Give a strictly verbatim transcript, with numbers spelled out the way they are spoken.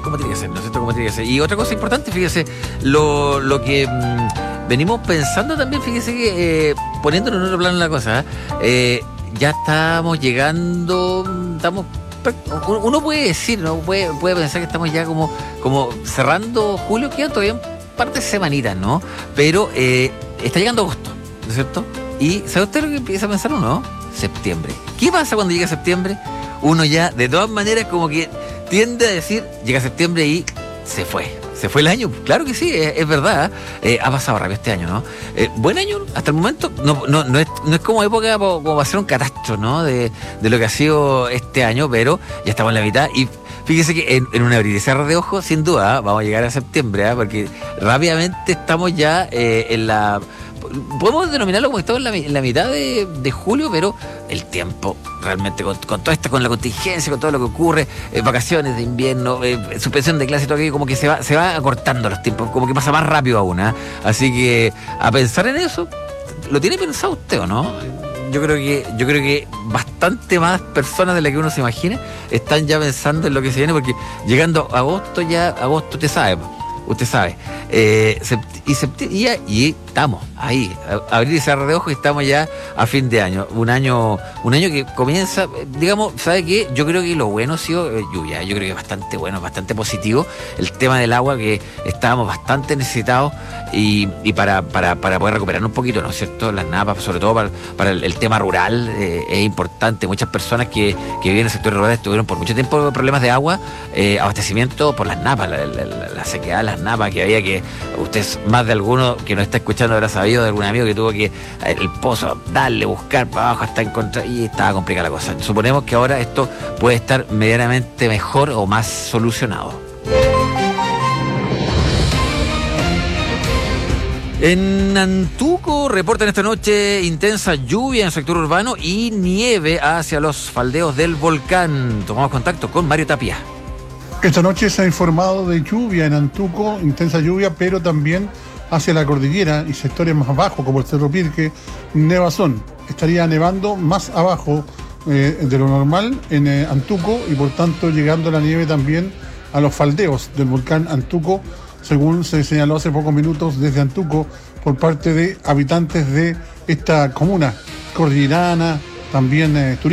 como tiene que ser, ¿no es cierto? Como tiene que ser. Y otra cosa importante, fíjese, lo, lo que mmm, venimos pensando también, fíjese que eh, poniéndolo en otro plano la cosa, eh, ya estamos llegando, estamos, uno puede decir, ¿no? Puede, puede pensar que estamos ya como, como cerrando julio, quedan todavía un par de semanitas, ¿no? Pero eh, está llegando agosto, ¿no es cierto? Y ¿sabe usted lo que empieza a pensar uno? Septiembre. ¿Qué pasa cuando llega septiembre? Uno ya, de todas maneras, como que tiende a decir, llega septiembre y se fue. Se fue el año. Claro que sí, es, es verdad. Eh, ha pasado rápido este año, ¿no? Eh, buen año hasta el momento. No, no, no, es, no es como época como para hacer un catastro, ¿no? De, de lo que ha sido este año, pero ya estamos en la mitad y fíjese que en, en un abrir y cerrar de ojos, sin duda, ¿eh? Vamos a llegar a septiembre, ¿eh? Porque rápidamente estamos ya eh, en la... Podemos denominarlo como estamos en la, en la mitad de, de julio, pero el tiempo realmente con, con toda esta, con la contingencia, con todo lo que ocurre, eh, vacaciones de invierno, eh, suspensión de clase y todo aquello, como que se va, se va acortando los tiempos, como que pasa más rápido aún, ¿eh? Así que a pensar en eso, ¿lo tiene pensado usted o no? Yo creo que, yo creo que bastante más personas de las que uno se imagina están ya pensando en lo que se viene, porque llegando a agosto ya, agosto te sabe, usted sabe, eh, sept- y, sept- y, y estamos ahí, a, abrir y cerrar de ojos y estamos ya a fin de año, un año, un año que comienza, digamos, ¿sabe qué? Yo creo que lo bueno ha sido eh, lluvia, yo creo que es bastante bueno, bastante positivo, el tema del agua que estábamos bastante necesitados y, y para, para, para poder recuperar un poquito, ¿no es cierto? Las napas, sobre todo para, para el, el tema rural, eh, es importante, muchas personas que, que viven en el sector rural tuvieron por mucho tiempo problemas de agua, eh, abastecimiento por las napas, la, la, la, la sequedad, las napas, que había que, usted más de alguno que nos está escuchando habrá sabido de algún amigo que tuvo que el pozo darle, buscar para abajo hasta encontrar, y estaba complicada la cosa. Suponemos que ahora esto puede estar medianamente mejor o más solucionado. En Antuco reportan esta noche intensa lluvia en el sector urbano y nieve hacia los faldeos del volcán. Tomamos contacto con Mario Tapia. Esta noche se ha informado de lluvia en Antuco, intensa lluvia, pero también hacia la cordillera y sectores más bajos como el Cerro Pirque, nevazón. Estaría nevando más abajo eh, de lo normal en eh, Antuco y por tanto llegando la nieve también a los faldeos del volcán Antuco, según se señaló hace pocos minutos desde Antuco por parte de habitantes de esta comuna cordillerana, también eh, turística.